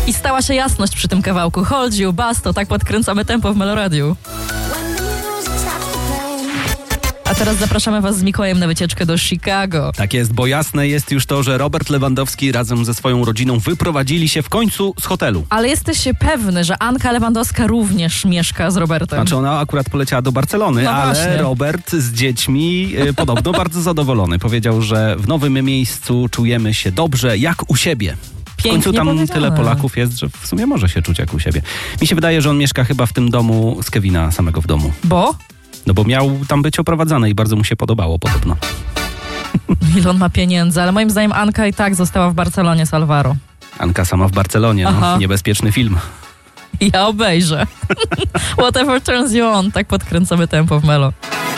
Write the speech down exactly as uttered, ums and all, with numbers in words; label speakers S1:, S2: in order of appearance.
S1: I stała się jasność przy tym kawałku. Hold you, Basto, tak podkręcamy tempo w Meloradiu. A teraz zapraszamy was z Mikołajem na wycieczkę do Chicago.
S2: Tak jest, bo jasne jest już to, że Robert Lewandowski razem ze swoją rodziną wyprowadzili się w końcu z hotelu.
S1: Ale jesteś pewny, że Anka Lewandowska również mieszka z Robertem?
S2: Znaczy ona akurat poleciała do Barcelony,
S1: no
S2: ale
S1: właśnie.
S2: Robert z dziećmi y, podobno bardzo zadowolony. Powiedział, że w nowym miejscu czujemy się dobrze, jak u siebie. W
S1: Pięknie
S2: końcu tam
S1: powiedziane.
S2: tyle Polaków jest, że w sumie może się czuć jak u siebie. Mi się wydaje, że on mieszka chyba w tym domu z Kevina samego w domu.
S1: Bo?
S2: No bo miał tam być oprowadzany i bardzo mu się podobało podobno.
S1: Ile on ma pieniędzy, ale moim zdaniem Anka i tak została w Barcelonie z Alvaro.
S2: Anka sama w Barcelonie, no, niebezpieczny film.
S1: Ja obejrzę. Whatever turns you on, tak podkręcamy tempo w Melo.